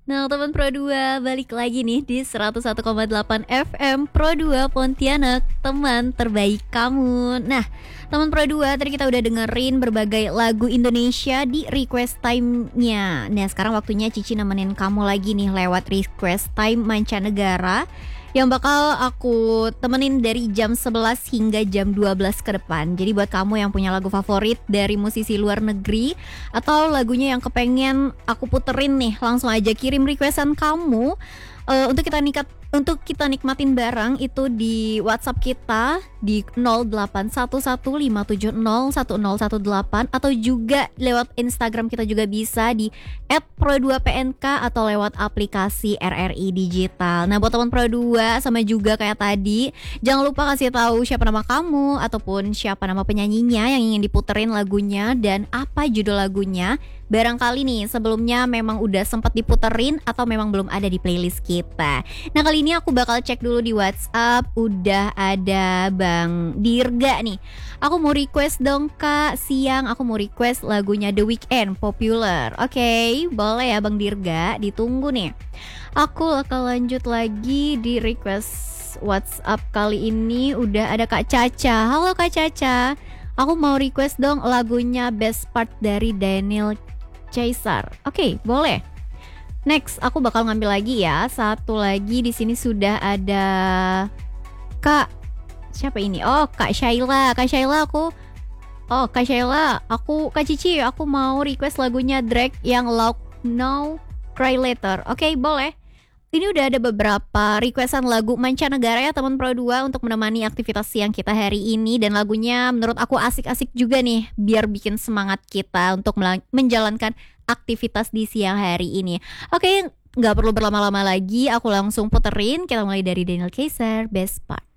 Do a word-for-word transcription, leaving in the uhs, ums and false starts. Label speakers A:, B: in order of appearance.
A: Nah, teman Pro dua balik lagi nih di seratus satu koma delapan F M Pro dua Pontianak, teman terbaik kamu. Nah, teman Pro dua tadi kita udah dengerin berbagai lagu Indonesia di request time-nya. Nah, sekarang waktunya Cici nemenin kamu lagi nih lewat request time mancanegara yang bakal aku temenin dari jam sebelas hingga jam dua belas ke depan. Jadi buat kamu yang punya lagu favorit dari musisi luar negeri atau lagunya yang kepengen aku puterin nih, langsung aja kirim requestan kamu uh, untuk kita nikat untuk kita nikmatin bareng itu di WhatsApp kita di nol delapan satu satu lima tujuh nol satu nol satu delapan atau juga lewat Instagram kita juga bisa di et pro dua p n k atau lewat aplikasi R R I Digital. Nah, buat teman Pro dua sama juga kayak tadi, jangan lupa kasih tahu siapa nama kamu ataupun siapa nama penyanyinya yang ingin diputerin lagunya dan apa judul lagunya. Barangkali nih sebelumnya memang udah sempat diputerin atau memang belum ada di playlist kita. Nah, kali ini aku bakal cek dulu di WhatsApp. Udah ada Bang Dirga nih. Aku mau request dong Kak, siang aku mau request lagunya The Weeknd, Popular. Oke, okay, boleh ya Bang Dirga, ditunggu nih. Aku akan lanjut lagi di request WhatsApp kali ini. Udah ada Kak Caca. Halo Kak Caca, aku mau request dong lagunya Best Part dari Daniel Caesar. Oke, okay, boleh. Next, aku bakal ngambil lagi ya. Satu lagi di sini sudah ada Kak. Siapa ini? Oh, Kak Shaila. Kak Shaila aku Oh, Kak Shaila, aku Kak Cici, aku mau request lagunya Drake yang Loud Now Cry Later. Oke, okay, boleh. Ini udah ada beberapa requestan lagu mancanegara ya teman Pro dua untuk menemani aktivitas siang kita hari ini. Dan lagunya menurut aku asik-asik juga nih, biar bikin semangat kita untuk menjalankan aktivitas di siang hari ini. Oke, gak perlu berlama-lama lagi, aku langsung puterin. Kita mulai dari Daniel Caesar, Best Part.